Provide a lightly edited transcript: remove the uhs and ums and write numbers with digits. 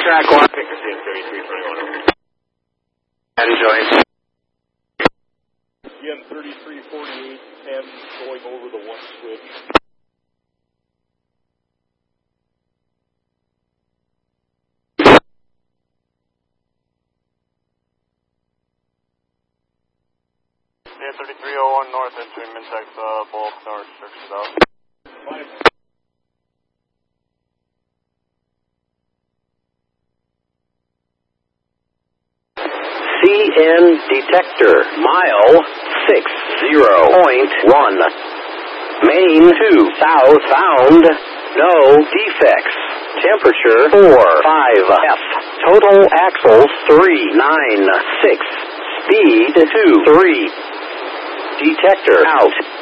track 1. Victor CN 3321. And joint. CN 3348 and going over the 1 switch. CN 3301 north entering Mintex, bulk no restrictions out. CN detector, mile 60.1. Main 2, southbound, no defects. Temperature 4.5 F. Total axles 396. Speed 2.3. Detector out.